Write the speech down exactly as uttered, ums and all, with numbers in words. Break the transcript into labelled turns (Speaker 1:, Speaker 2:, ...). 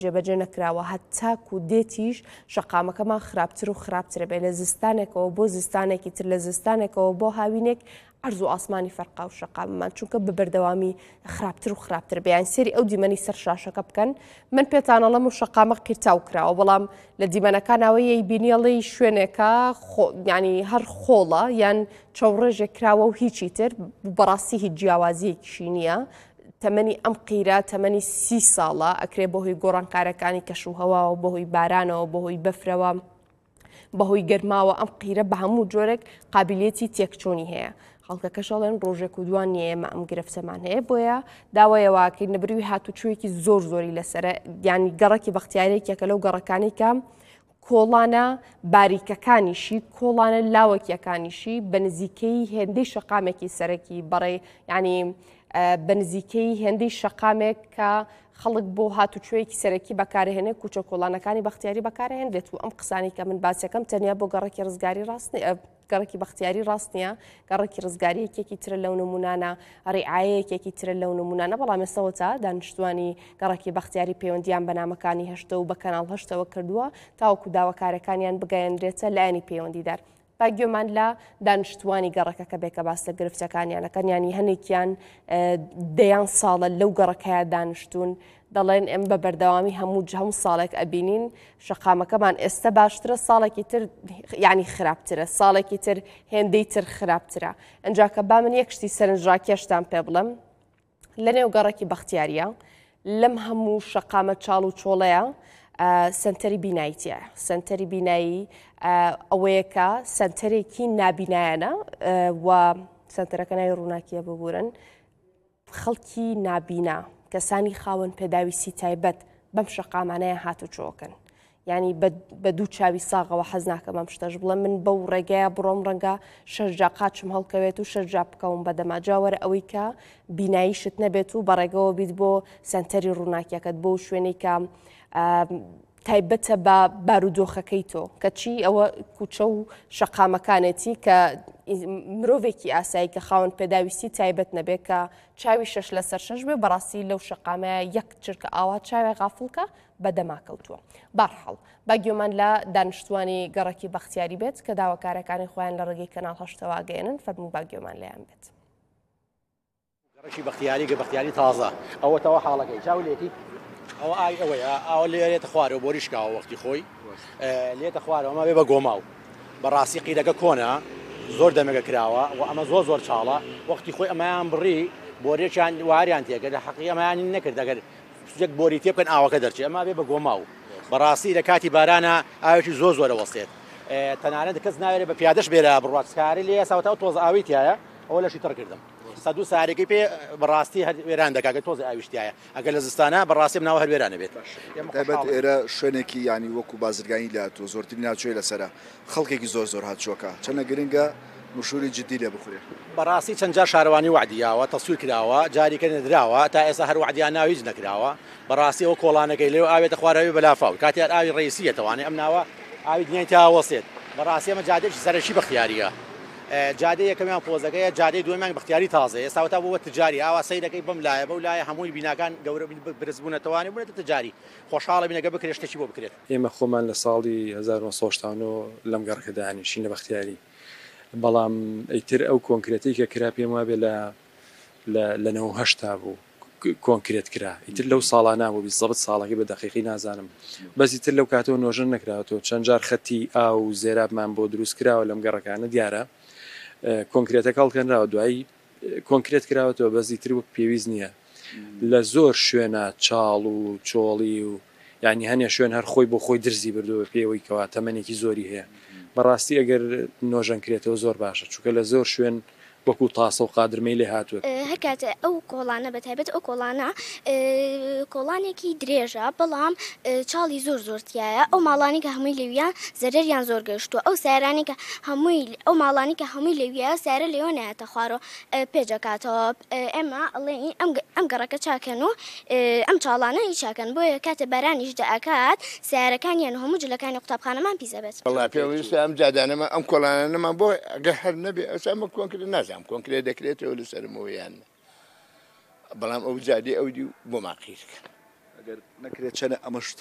Speaker 1: جێبەجێ نەکراوە هەتاکو دێتیش شەقامەکەمان خراپتر و خراپترە بێ لە زستانێکەوە بۆ زستانێکی تر لە زستانێکەوە بۆ هاوینێک عەرز و ئاسمانی فەرقا و شەقاممان چونکە ببەردەوامی خراپتر و خراپتر بێیان سێری ئەو دیمەنی سەر شاشەکە بکەن من پێتانەڵەم و شەقامە قیرتاو کراوە بەڵام لە دیمەنەکانەوەی بینیڵی شوێنێکە ینی هەر خۆڵە یان چاوڕێژێک کراوە و هیچی تر بەڕاستی هیچ جیاوازیەکیشی نییە تەمەنی ئەم قیرە تەمەنی سی ساڵە ئەکرێ بەهۆی گۆڕانکارەکانی کەشوهەواوە بەهۆی بارانەوە بەهۆی بەفرەوە بەهۆی گەرماوە ئەم قیرە بە هەموو جۆرێک قابلیەتی تێکچوونی هەیە خەڵکەکەشەڵێن ڕۆژێک و دوان نیە ئێمە ئەم گرفتەمان هەیە بۆیە داوایەوەکەی نەبروی هاتوچوویەکی زۆر زۆری لەسرە ینی گەڕێکی بەختیارێکێکە لەو گەڕەکانی کام کۆڵانە باریکەکانیشی کۆڵانە لاوەکیەکانیشی بە نزیکەی هێندەی شەقامێکی سەرەکی بەڕێ ینی بە نزیکەی هێندەی شەقامێک کە خەڵک بۆ هاتوچوەیەکی سەرەکی بەکارهێنێ کوچە کۆڵانەکانی بەختیاری بەکارهێنرێت و ئەم قسانی کە من باسیەکەم تەنیا بۆ گەڕێکی ڕزگاری ڕاست گەڕێکی بەختیاری ڕاست نییە گەڕێکی ڕزگاری یەکێکی ترە لەو نمونانە ڕێعایەیەکێکی ترە لەو نمونانە بەڵام ئێستەوە تا دانیشتوانی گەڕێکی بەختیاری پەیوەندیان بە نامەکانی هەشتە و بە کەناڵ هەشتەوە کردووە تاوەکو داواکارەکانیان بگەیەنرێتە لایەنی پەیوەندیدار با گوێمان لە دانیشتوانی گەڕەکەکە بێکە باس لە گرفتەکانیانەکەن ینی هەنێکیان دەیان ساڵە لەو گەڕەکەیە دانیشتون دەڵێن ئەم بە بەردەوامی هەموو هەموو ساڵێک ئەبینین شەقامەکەمان ئێستا باشترە ساڵێکی تر ینی خراپترە ساڵێکی تر هێندەی تر خراپترە ئەنجاکە با من یەک شتی سەرنجڕاکێشتان پێ بڵم لە نێو گەڕێکی بەختیاریە لەم هەموو شەقامە چاڵ و چۆڵەیە سنتەری بیناییتیە سنتەری بینایی ئەوەیەکە سنتەرێکی نابینایانە و سنتەرەکە ناوی ڕووناکیە ببورن خەڵکی نابینا کەسانی خاوەن پێداویستی تایبەت بەم شەقامانەیە هاتوچۆکن ینی بە دوو چاوی ساغەوە حەز ناکەم ئەم شتەش بڵێم من بەو ڕێگەیە بڕۆم ڕەنگە شەرجا قاچم هەڵکەوێت و شەرجا بکەوم بەدەما جاوەرە ئەوەی کە بیناییشت نەبێت و بەڕێگەوە بیت بۆ سنتەری ڕووناکیەکەت بۆ شوێنێک کە تایبەتە بە بارودۆخەکەی تۆ کەچی ئەوە کوچە و شەقامەکانێتی کە مرۆڤێکی ئاسایی کە خاوەن پێداویستی تایبەت نەبێت کە چاوی شەش لەسەر شەش بێ بەڕاستی لەو شەقامەیە یەک چرکە ئاوا چاوی غافڵکە بەدەماکەوتووە بەرحەڵ با گوێمان لە دانیشتوانی گەڕێکی بەختیاری بێت کە داواکارەکانی خۆیان لە ڕێگەی کەناڵ هەشتەوە گەێنن فەرموو با گوێمان لێیان بێت
Speaker 2: گەڕێکی بەختیاری کە بەختیاری تازە ئەوەتەوە حاڵەکەی چاولێتی ئەو ئای ئەوەیە ئەو لێرێتە خوارەوە بۆ ریشکاوە وەختی خۆی لێتە خوارەوەمە بێ بە گۆماو بەڕاستی قیرەکە کۆنە زۆر دەمەگە کراوە و ئەمە زۆر زۆر چاڵە وەختی خۆی ئەمەیان بڕی بۆرێکیان واریان تێکە لە حەقی ئەمەیانی نەکرد دەگەر سوجێک بۆری تێ بکەن ئاوەکە دەرچێت ئەمە بێ بە گۆماو بەڕاستی لە کاتی بارانە ئاوێکی زۆر زۆرە وەستێت تەنانەت کەس ناوێت بە پیادەش بێرە بڕاتکاری لێ ساوتە ئەو تۆز ئاوی تایە ئەوە لەشی تڕ کردم سەد و سارێکی پێ بەڕاستی وێران دەکات تۆزی ئاویشتایە ئەگەر لە زستانە بەڕاستی بناوە هەر وێرانە بێت
Speaker 3: تایبەت ئێرە شوێنێکی ینی وەکو بازرگانی لات و زۆرترین ناوچوێ لەسرە خەڵکێکی زۆر زۆر هاتچۆکە چەنە گرنگە مشوری جدی لێ بخورێت
Speaker 2: بەڕاستی چەند جار شارەوانی وعدیاوە تەسویر کراوە جاریکە نەدراوە تا ئێستا هەر وعدیان ناوی هیچ نەکراوە بەڕاستی ئەو کۆڵانەکەی لێو ئاوێتە خوارەوی بەلافاو کاتیار ئاوی ڕئیسیەتەوانی ئەم ناوە ئاوی دنیای تاوەسێت بەڕاستی ئەمە جادێکی سەرەکی بەختیاریە جادەی یەکەمیان پۆزەکەیە جادەی دوێمان بەختیاری تازەیە ئێستا بۆ تجاری ئاوا سەیرەکەی بەم لایە بەو لایە هەمووی بیناکان گەورە برزبوونەتەوانی بوونێتە تجاری خۆشحاڵە بینەکە بکرێت شتێکی بۆ بکرێت
Speaker 4: ئێمە خۆمان لە ساڵی هەزار و نۆ سەد و لەم گەڕەکە دانیشین لە بەختیاری بەڵام ئەیتر ئەو کۆنکرێتی کە کرا پێم وابێ لە نەوە هەشتا بوو کۆنکرێت کرا ئیتر لەو ساڵانە بوو بیست ساڵەکەی بە دەقیقی نازانم بەس ئیتر لەو کاتەوە نۆژن نەکراوەتەوە چەند جار خەتی ئاو زێرابمان بۆ دروست کراوە لەم گەڕەکانە دیارە کۆنکرێتەکە هەڵکەنراوە دوایی کۆنکرێت کراوەتەوە بەزیتر وەک پێویست نییە لە زۆر شوێنە چاڵ و چۆڵی و یعنی هەنێ شوێن هەر خۆی بۆ خۆی درزی بردووە پێوەی کەوا تەمەنێکی زۆری هەیە بەڕاستی ئەگەر نۆژەن کرێتەوە زۆر باشە چونکە لە زۆر شوێن وەکو تاسە و قادرمەی لێ هاتووە
Speaker 5: هەکاتە ئەو کۆڵانە بەتایبەت ئەو کۆڵانە کۆڵانێکی درێژە بەڵام چاڵی زۆر زۆرتیایە ئەو ماڵانی کە هەمووی لەویان زەرەریان زۆر گەشتووە ئەو سارانی کە هەمووی ئەو ماڵانی کە هەمووی لەویە سارە لێوە نایەتە خوارەوە پێجەکاتەوە ئێمە ئەڵێ ئەم گەڕەکە چاکەن و ئەم چاڵانە هی چاکەن بۆیە کاتە بارانیش دەئکات سیارەکانیان هەموو جلەکانی قوتابخانەمان پیسەبێت
Speaker 6: وڵا پێویستە ئەم جادانەمە ئەم کۆڵانەمان بۆ ئەگە هەر نەبێ ئەسامە کۆنکرێت نازانم ئەم کۆنکرێت دەکرێتەوە لەسەرمەوەیان بەڵام ئەو جادێ ئەو دی بۆ ماقیرکە
Speaker 3: ئەگەر نەکرێت چەنە ئەمەش